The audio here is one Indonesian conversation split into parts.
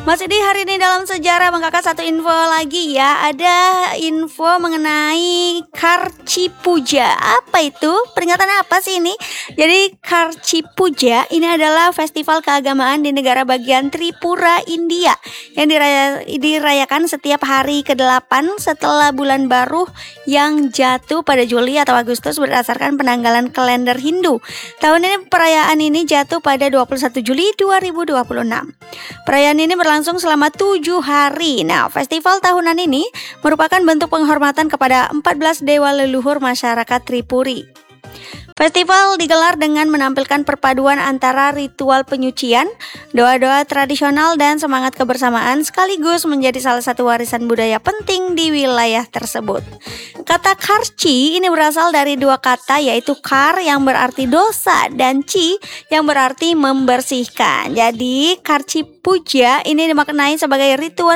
Masih di hari ini dalam sejarah Bang Kakak, satu info lagi ya. Ada info mengenai Karchi Puja. Apa itu? Peringatan apa sih ini? Jadi Karchi Puja ini adalah festival keagamaan di negara bagian Tripura, India, yang dirayakan setiap hari ke-8 setelah bulan baru yang jatuh pada Juli atau Agustus berdasarkan penanggalan kalender Hindu. Tahun ini perayaan ini jatuh pada 21 Juli 2026. Perayaan ini berlangsung selama 7 hari. Nah, festival tahunan ini merupakan bentuk penghormatan kepada 14 dewa leluhur masyarakat Tripuri. Festival digelar dengan menampilkan perpaduan antara ritual penyucian, doa-doa tradisional, dan semangat kebersamaan, sekaligus menjadi salah satu warisan budaya penting di wilayah tersebut. Kata Karchi ini berasal dari dua kata, yaitu kar yang berarti dosa dan chi yang berarti membersihkan. Jadi Karchi Puja ini dimaknai sebagai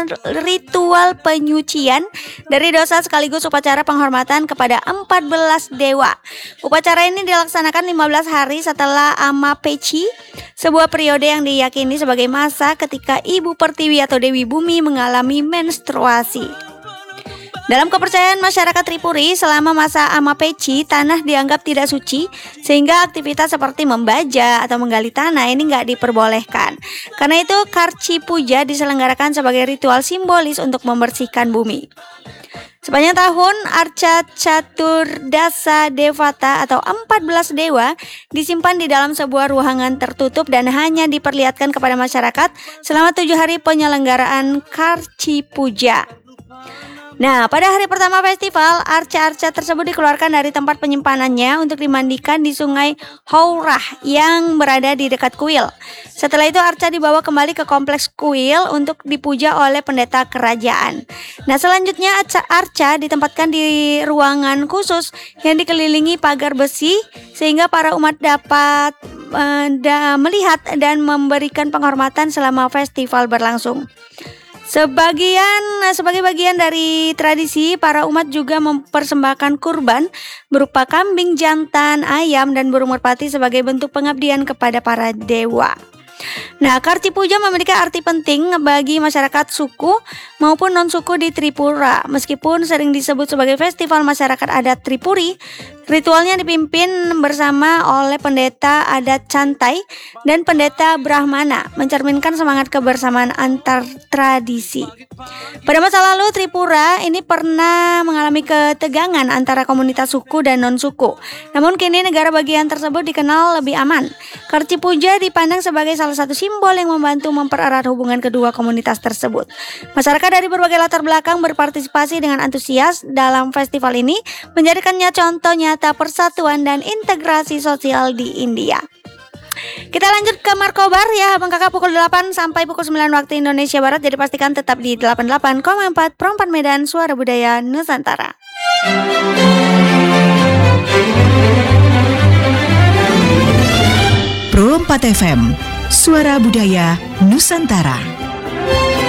ritual penyucian dari dosa sekaligus upacara penghormatan kepada 14 dewa. Upacara ini dilaksanakan 15 hari setelah Amapechi, sebuah periode yang diyakini sebagai masa ketika Ibu Pertiwi atau Dewi Bumi mengalami menstruasi. Dalam kepercayaan masyarakat Tripuri, selama masa Amapechi, tanah dianggap tidak suci, sehingga aktivitas seperti membaja atau menggali tanah ini nggak diperbolehkan. Karena itu, Karchi Puja diselenggarakan sebagai ritual simbolis untuk membersihkan bumi. Sepanjang tahun, Arca Caturdasa Devata atau 14 dewa disimpan di dalam sebuah ruangan tertutup dan hanya diperlihatkan kepada masyarakat selama 7 hari penyelenggaraan Karchi Puja. Nah, pada hari pertama festival, arca-arca tersebut dikeluarkan dari tempat penyimpanannya untuk dimandikan di sungai Haurah yang berada di dekat kuil. Setelah itu arca dibawa kembali ke kompleks kuil untuk dipuja oleh pendeta kerajaan. Nah, selanjutnya arca ditempatkan di ruangan khusus yang dikelilingi pagar besi sehingga para umat dapat melihat dan memberikan penghormatan selama festival berlangsung. Sebagai bagian dari tradisi, para umat juga mempersembahkan kurban berupa kambing jantan, ayam, dan burung merpati sebagai bentuk pengabdian kepada para dewa. Nah, Karchi Puja memiliki arti penting bagi masyarakat suku maupun non-suku di Tripura. Meskipun sering disebut sebagai festival masyarakat adat Tripuri, ritualnya dipimpin bersama oleh pendeta adat Chantai dan pendeta Brahmana, mencerminkan semangat kebersamaan antar tradisi. Pada masa lalu, Tripura ini pernah mengalami ketegangan antara komunitas suku dan non-suku. Namun kini negara bagian tersebut dikenal lebih aman. Karchi Puja dipandang sebagai salah satu simbol yang membantu mempererat hubungan kedua komunitas tersebut. Masyarakat dari berbagai latar belakang berpartisipasi dengan antusias dalam festival ini, menjadikannya contoh nyata persatuan dan integrasi sosial di India. Kita lanjut ke Markobar ya Bang Kakak, pukul 8 sampai pukul 9 waktu Indonesia Barat. Jadi pastikan tetap di 88,4 Pro 4 Medan, Suara Budaya Nusantara. Pro 4 FM, Suara Budaya Nusantara.